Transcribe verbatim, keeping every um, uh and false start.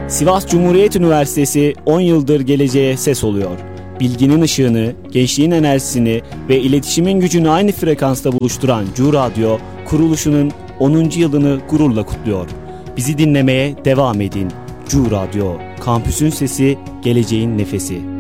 Sivas Cumhuriyet Üniversitesi on yıldır geleceğe ses oluyor. Bilginin ışığını, gençliğin enerjisini ve iletişimin gücünü aynı frekansta buluşturan C U Radyo, kuruluşunun onuncu yılını gururla kutluyor. Bizi dinlemeye devam edin. C U Radyo, kampüsün sesi, geleceğin nefesi.